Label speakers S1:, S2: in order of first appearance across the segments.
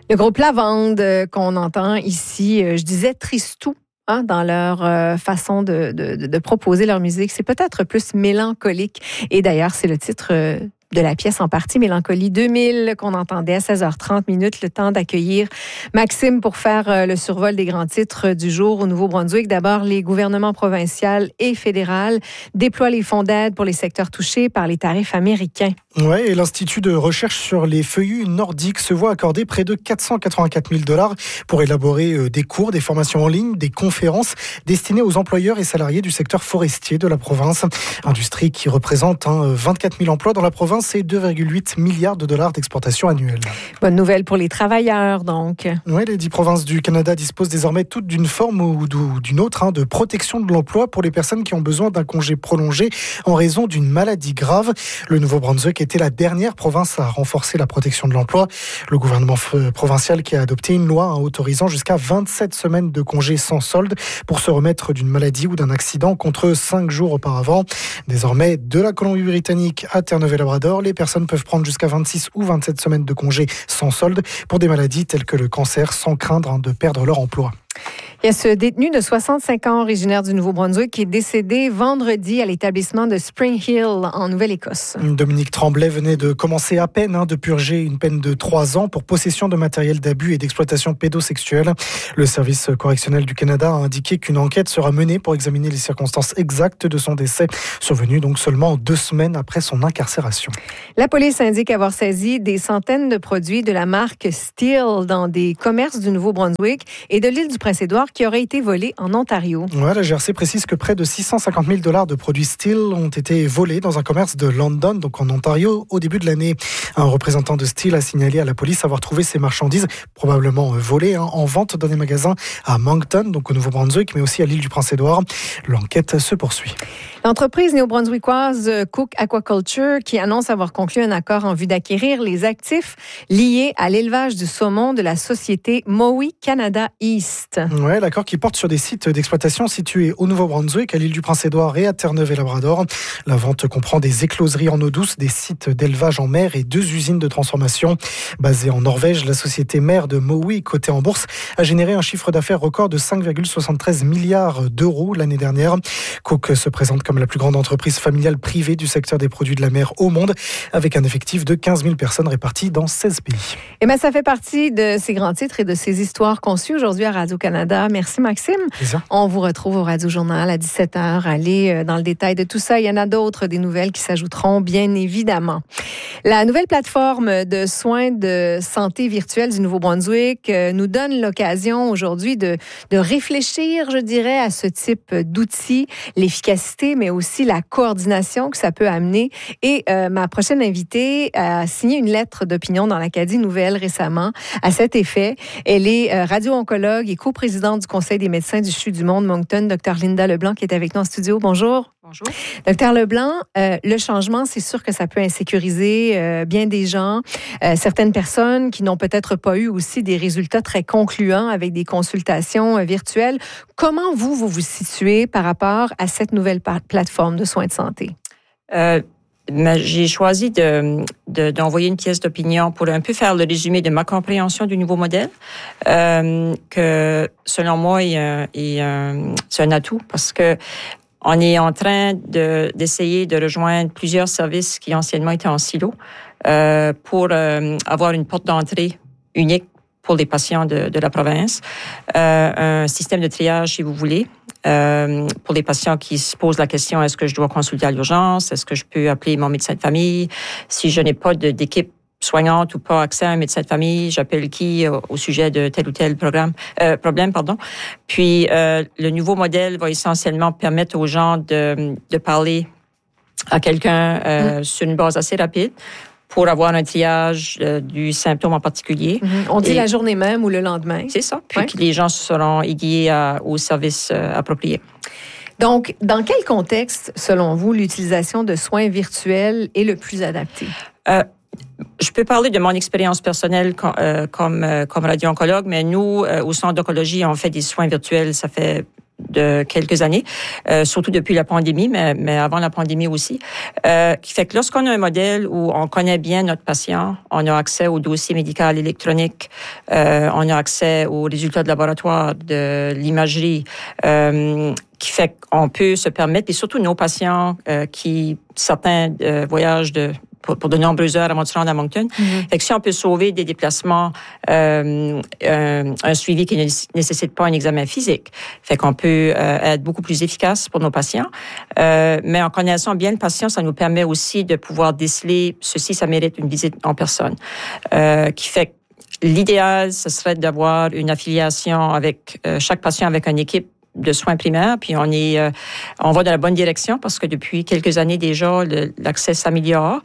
S1: Le groupe Lavande qu'on entend ici, je disais Tristou. Dans leur façon de proposer leur musique. C'est peut-être plus mélancolique. Et d'ailleurs, c'est le titre de la pièce en partie, Mélancolie 2000, qu'on entendait à 16h30 minutes, le temps d'accueillir Maxime pour faire le survol des grands titres du jour au Nouveau-Brunswick. D'abord, les gouvernements provincial et fédéral déploient les fonds d'aide pour les secteurs touchés par les tarifs américains.
S2: Oui, et l'Institut de recherche sur les feuillus nordiques se voit accorder près de 484 000 $ pour élaborer des cours, des formations en ligne, des conférences destinées aux employeurs et salariés du secteur forestier de la province. Industrie qui représente 24 000 emplois dans la province et 2,8 milliards de dollars d'exportation annuelle.
S1: Bonne nouvelle pour les travailleurs, donc.
S2: Oui, les 10 provinces du Canada disposent désormais toutes d'une forme ou d'une autre de protection de l'emploi pour les personnes qui ont besoin d'un congé prolongé en raison d'une maladie grave. Le Nouveau-Brunswick était la dernière province à renforcer la protection de l'emploi. Le gouvernement provincial qui a adopté une loi autorisant jusqu'à 27 semaines de congé sans solde pour se remettre d'une maladie ou d'un accident contre 5 jours auparavant. Désormais, de la Colombie-Britannique à Terre-Neuve-et-Labrador, les personnes peuvent prendre jusqu'à 26 ou 27 semaines de congé sans solde pour des maladies telles que le cancer sans craindre de perdre leur emploi.
S1: Il y a ce détenu de 65 ans originaire du Nouveau-Brunswick qui est décédé vendredi à l'établissement de Spring Hill en Nouvelle-Écosse.
S2: Dominique Tremblay venait de commencer à peine de purger une peine de 3 ans pour possession de matériel d'abus et d'exploitation pédosexuelle. Le service correctionnel du Canada a indiqué qu'une enquête sera menée pour examiner les circonstances exactes de son décès, survenu donc seulement 2 semaines après son incarcération.
S1: La police indique avoir saisi des centaines de produits de la marque Steel dans des commerces du Nouveau-Brunswick et de l'île du Prince-Édouard qui auraient été volés en Ontario.
S2: Ouais, la GRC précise que près de 650 000 $ de produits Steel ont été volés dans un commerce de London, donc en Ontario, au début de l'année. Un représentant de Steel a signalé à la police avoir trouvé ces marchandises, probablement volées, en vente dans des magasins à Moncton, donc au Nouveau-Brunswick, mais aussi à l'île du Prince-Édouard. L'enquête se poursuit.
S1: L'entreprise néo-brunswickoise Cook Aquaculture qui annonce avoir conclu un accord en vue d'acquérir les actifs liés à l'élevage du saumon de la société Mowi Canada East.
S2: Ouais, l'accord qui porte sur des sites d'exploitation situés au Nouveau-Brunswick, à l'île du Prince-Édouard et à Terre-Neuve-et-Labrador. La vente comprend des écloseries en eau douce, des sites d'élevage en mer et 2 usines de transformation. Basée en Norvège, la société mère de Mowi, cotée en bourse, a généré un chiffre d'affaires record de 5,73 milliards € l'année dernière. Cook se présente comme la plus grande entreprise familiale privée du secteur des produits de la mer au monde, avec un effectif de 15 000 personnes réparties dans 16 pays.
S1: Et bien, ça fait partie de ces grands titres et de ces histoires conçues aujourd'hui à Radio-Canada. Merci, Maxime.
S2: Plaisir.
S1: On vous retrouve au Radio-Journal à 17h. Allez dans le détail de tout ça. Il y en a d'autres, des nouvelles qui s'ajouteront, bien évidemment. La nouvelle plateforme de soins de santé virtuelle du Nouveau-Brunswick nous donne l'occasion aujourd'hui de réfléchir, je dirais, à ce type d'outils, l'efficacité, mais aussi la coordination que ça peut amener. Et ma prochaine invitée a signé une lettre d'opinion dans l'Acadie Nouvelle récemment à cet effet. Elle est radio-oncologue et coprésidente du Conseil des médecins du CHU du Monde Moncton, Dr Linda Leblanc, qui est avec nous en studio. Bonjour.
S3: Bonjour.
S1: Dr Leblanc, le changement, c'est sûr que ça peut insécuriser bien des gens. Certaines personnes qui n'ont peut-être pas eu aussi des résultats très concluants avec des consultations virtuelles. Comment vous situez par rapport à cette nouvelle plateforme de soins de santé?
S3: J'ai choisi d'envoyer une pièce d'opinion pour un peu faire le résumé de ma compréhension du nouveau modèle, que selon moi c'est un atout parce que on est en train d'essayer de rejoindre plusieurs services qui anciennement étaient en silo pour avoir une porte d'entrée unique pour les patients de la province, un système de triage, si vous voulez, pour les patients qui se posent la question, est-ce que je dois consulter à l'urgence? Est-ce que je peux appeler mon médecin de famille? Si je n'ai pas d'équipe soignante ou pas accès à un médecin de famille, j'appelle qui au sujet de tel ou tel problème. Puis, le nouveau modèle va essentiellement permettre aux gens de parler à quelqu'un sur une base assez rapide pour avoir un triage du symptôme en particulier.
S1: On dit la journée même ou le lendemain.
S3: C'est ça. Puis que les gens seront aiguillés aux services appropriés.
S1: Donc, dans quel contexte, selon vous, l'utilisation de soins virtuels est le plus adapté?
S3: Je peux parler de mon expérience personnelle comme radio-oncologue, mais nous, au Centre d'oncologie, on fait des soins virtuels, ça fait de quelques années, surtout depuis la pandémie, mais avant la pandémie aussi, qui fait que lorsqu'on a un modèle où on connaît bien notre patient, on a accès au dossier médical électronique, on a accès aux résultats de laboratoire, de l'imagerie, qui fait qu'on peut se permettre, et surtout nos patients certains voyagent pour de nombreuses heures avant de se rendre à Moncton. Fait que si on peut sauver des déplacements, un suivi qui ne nécessite pas un examen physique, fait qu'on peut être beaucoup plus efficace pour nos patients. Mais en connaissant bien le patient, ça nous permet aussi de pouvoir déceler ceci, ça mérite une visite en personne. Qui fait que l'idéal, ce serait d'avoir une affiliation avec chaque patient avec une équipe de soins primaires, puis on va dans la bonne direction parce que depuis quelques années déjà, l'accès s'améliore.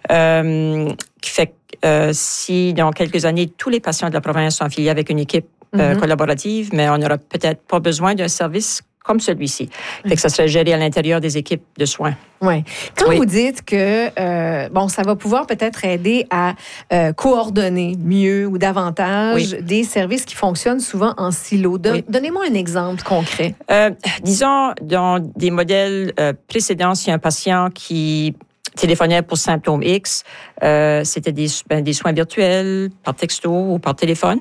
S3: Qui fait que si dans quelques années, tous les patients de la province sont affiliés avec une équipe collaborative, mais on n'aura peut-être pas besoin d'un service comme celui-ci. Fait que ça serait géré à l'intérieur des équipes de soins.
S1: Ouais. Quand vous dites que ça va pouvoir peut-être aider à coordonner mieux ou davantage des services qui fonctionnent souvent en silo. Donnez-moi un exemple concret.
S3: Disons, dans des modèles précédents, si un patient qui téléphonait pour symptômes X, c'était des soins virtuels, par texto ou par téléphone,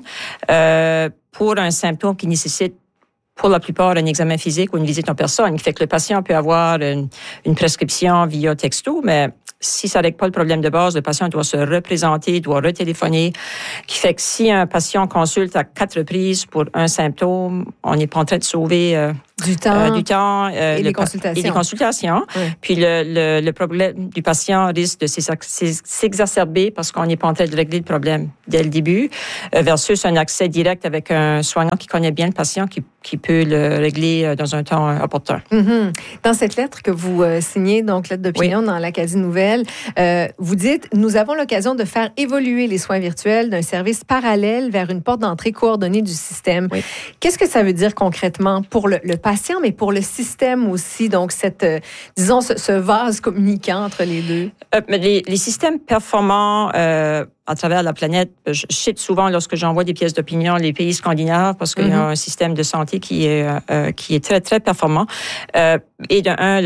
S3: pour un symptôme qui nécessite pour la plupart, un examen physique ou une visite en personne, qui fait que le patient peut avoir une prescription via texto, mais si ça ne règle pas le problème de base, le patient doit se représenter, doit retéléphoner, qui fait que si un patient consulte à 4 reprises pour un symptôme, on n'est pas en train de sauver
S1: du temps
S3: et
S1: les consultations.
S3: Et les consultations. Oui. Puis le problème du patient risque de s'exacerber parce qu'on n'est pas en train de régler le problème dès le début, versus un accès direct avec un soignant qui connaît bien le patient, qui peut le régler dans un temps opportun.
S1: Dans cette lettre que vous signez, donc lettre d'opinion dans l'Acadie Nouvelle, vous dites « Nous avons l'occasion de faire évoluer les soins virtuels d'un service parallèle vers une porte d'entrée coordonnée du système. » Qu'est-ce que ça veut dire concrètement pour le patient, mais pour le système aussi, donc ce vase communicant entre les deux?
S3: Les systèmes performants à travers la planète, je cite souvent lorsque j'envoie des pièces d'opinion les pays scandinaves parce qu'il y a un système de santé qui est très, très performant. Et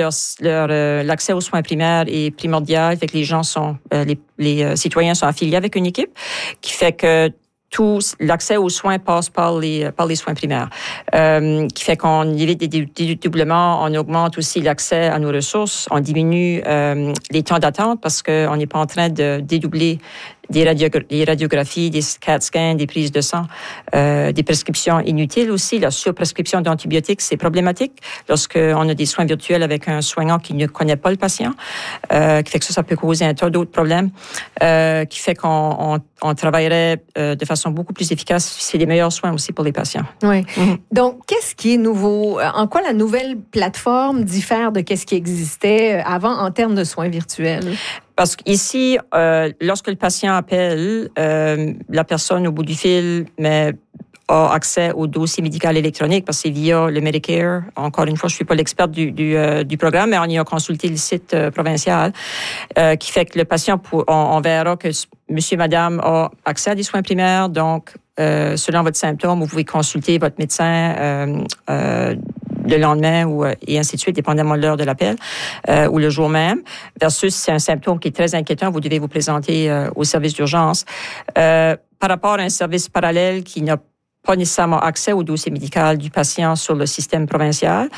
S3: l'accès aux soins primaires est primordial, fait que les gens les citoyens sont affiliés avec une équipe, qui fait que l'accès aux soins passe par les soins primaires, qui fait qu'on évite des dédoublements, on augmente aussi l'accès à nos ressources, on diminue les temps d'attente parce qu'on n'est pas en train de dédoubler des radiographies, des CAT scans, des prises de sang, des prescriptions inutiles aussi. La surprescription d'antibiotiques, c'est problématique lorsqu'on a des soins virtuels avec un soignant qui ne connaît pas le patient, qui fait que ça peut causer un tas d'autres problèmes, qui fait qu'on travaillerait de façon beaucoup plus efficace. C'est des meilleurs soins aussi pour les patients.
S1: Oui. Donc, qu'est-ce qui est nouveau? En quoi la nouvelle plateforme diffère de ce qui existait avant en termes de soins virtuels?
S3: Parce qu'ici, lorsque le patient appelle, la personne au bout du fil a accès au dossier médical électronique parce que c'est via le Medicare. Encore une fois, je suis pas l'experte du programme, mais on y a consulté le site provincial, qui fait que le patient, on verra que monsieur, madame a accès à des soins primaires. Donc, selon votre symptôme, vous pouvez consulter votre médecin le lendemain et ainsi de suite, dépendamment de l'heure de l'appel, ou le jour même, versus si c'est un symptôme qui est très inquiétant, vous devez vous présenter au service d'urgence. Par rapport à un service parallèle qui n'a pas nécessairement accès au dossier médical du patient sur le système provincial,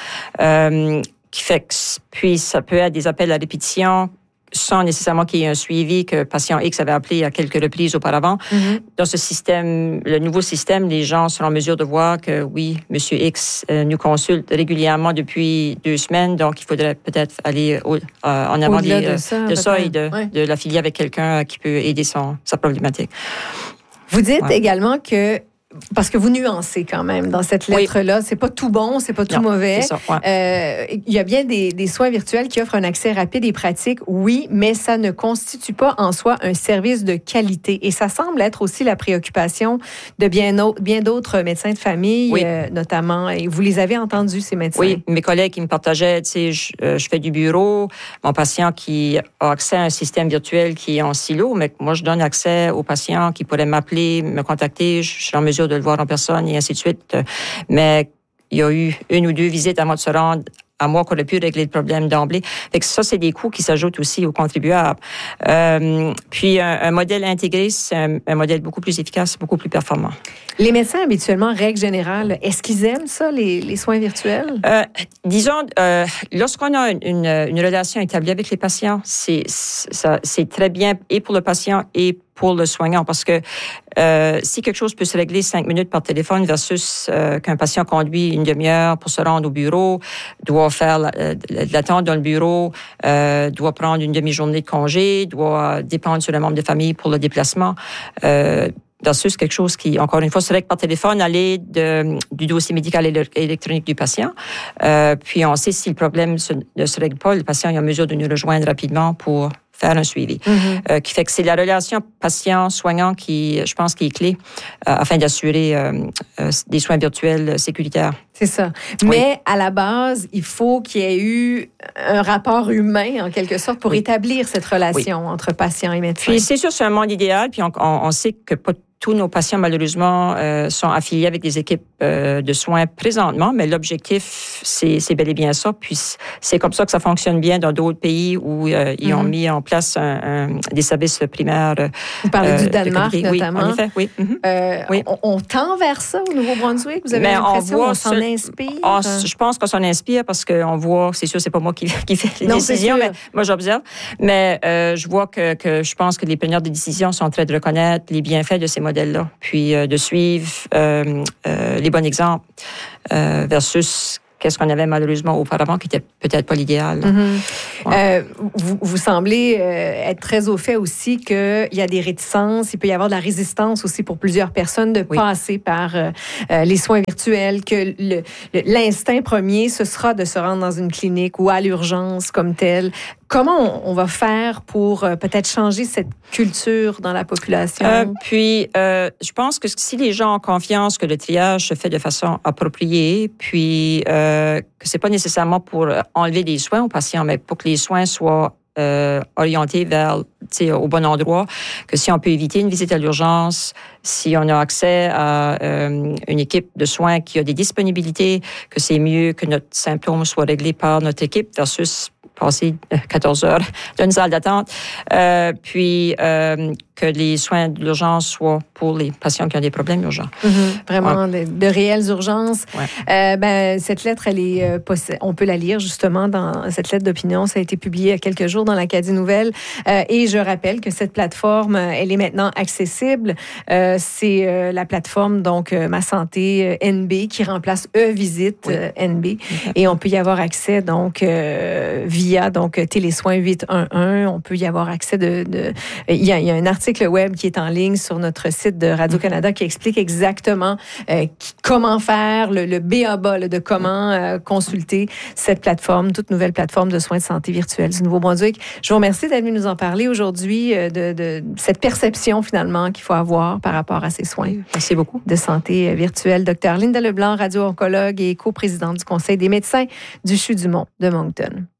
S3: qui fait que puis ça peut être des appels à répétition sans nécessairement qu'il y ait un suivi que patient X avait appelé à quelques reprises auparavant. Dans ce système, le nouveau système, les gens seront en mesure de voir que oui, monsieur X nous consulte régulièrement depuis 2 semaines, donc il faudrait peut-être aller en avant de ça et de l'affilier avec quelqu'un qui peut aider sa problématique.
S1: Vous dites également que parce que vous nuancez quand même dans cette lettre-là. C'est pas tout bon, c'est pas tout mauvais.
S3: C'est ça,
S1: il y a bien des soins virtuels qui offrent un accès rapide et pratique, oui, mais ça ne constitue pas en soi un service de qualité. Et ça semble être aussi la préoccupation de bien d'autres médecins de famille, notamment. Et vous les avez entendus, ces médecins?
S3: Oui, mes collègues qui me partageaient, tu sais, je fais du bureau, mon patient qui a accès à un système virtuel qui est en silo, mais moi, je donne accès aux patients qui pourraient m'appeler, me contacter, je suis en mesure de le voir en personne et ainsi de suite. Mais il y a eu 1 ou 2 visites avant de se rendre à moi qu'on aurait pu régler le problème d'emblée. Fait que ça, c'est des coûts qui s'ajoutent aussi aux contribuables. Puis, un modèle intégré, c'est un modèle beaucoup plus efficace, beaucoup plus performant.
S1: Les médecins, habituellement, règle générale, est-ce qu'ils aiment ça, les soins virtuels?
S3: Disons, lorsqu'on a une relation établie avec les patients, c'est très bien et pour le patient et pour le soignant, parce que si quelque chose peut se régler 5 minutes par téléphone versus qu'un patient conduit une demi-heure pour se rendre au bureau, doit faire l'attente dans le bureau, doit prendre une demi-journée de congé, doit dépendre sur le membre de famille pour le déplacement, versus quelque chose qui, encore une fois, se règle par téléphone à l'aide du dossier médical électronique du patient. Puis on sait si le problème ne se règle pas, le patient est en mesure de nous rejoindre rapidement pour faire un suivi. Qui fait que c'est la relation patient-soignant qui, je pense, qui est clé afin d'assurer des soins virtuels sécuritaires.
S1: C'est ça. Mais à la base, il faut qu'il y ait eu un rapport humain, en quelque sorte, pour établir cette relation entre patient et médecin.
S3: Puis c'est sûr, c'est un monde idéal, puis on sait que pas tous nos patients, malheureusement, sont affiliés avec des équipes de soins présentement, mais l'objectif, c'est bel et bien ça. Puis c'est comme ça que ça fonctionne bien dans d'autres pays où ils ont mis en place des services primaires.
S1: Vous parlez du Danemark, notamment.
S3: Oui, en effet, oui.
S1: Oui. On tend vers ça au Nouveau-Brunswick? Vous avez l'impression qu'on s'en inspire?
S3: Je pense qu'on s'en inspire parce qu'on voit, c'est sûr, c'est pas moi qui fais les décisions, mais moi, j'observe. Mais je vois que je pense que les preneurs de décisions sont en train de reconnaître les bienfaits de ces modèles-là, puis de suivre les bons exemples versus qu'est-ce qu'on avait malheureusement auparavant qui était peut-être pas l'idéal.
S1: Vous semblez être très au fait aussi qu'il y a des réticences, il peut y avoir de la résistance aussi pour plusieurs personnes de passer par les soins virtuels, que l'instinct premier, ce sera de se rendre dans une clinique ou à l'urgence comme telle. Comment on va faire pour peut-être changer cette culture dans la population?
S3: Je pense que si les gens ont confiance que le triage se fait de façon appropriée, puis que c'est pas nécessairement pour enlever des soins aux patients, mais pour que les soins soient orientés vers, au bon endroit, que si on peut éviter une visite à l'urgence, si on a accès à une équipe de soins qui a des disponibilités, que c'est mieux que notre symptôme soit réglé par notre équipe versus passer 14 heures dans une salle d'attente, puis que les soins d'urgence soient pour les patients qui ont des problèmes urgents.
S1: Vraiment, de réelles urgences. Cette lettre, elle est on peut la lire justement dans cette lettre d'opinion. Ça a été publié il y a quelques jours dans l'Acadie Nouvelle. Et je rappelle que cette plateforme, elle est maintenant accessible. C'est la plateforme, donc, Ma Santé NB, qui remplace E-Visite NB. Et on peut y avoir accès, donc, via Télésoins 811. On peut y avoir accès il y a un article web qui est en ligne sur notre site de Radio-Canada qui explique exactement comment faire, le b.a.-ba de comment consulter cette plateforme, toute nouvelle plateforme de soins de santé virtuels du Nouveau-Brunswick. Je vous remercie d'être venu nous en parler aujourd'hui, de cette perception finalement qu'il faut avoir par rapport à ces soins.
S3: Merci beaucoup.
S1: De santé virtuelle. Dr Linda Leblanc, radio-oncologue et coprésidente du Conseil des médecins du CHU du Mont de Moncton.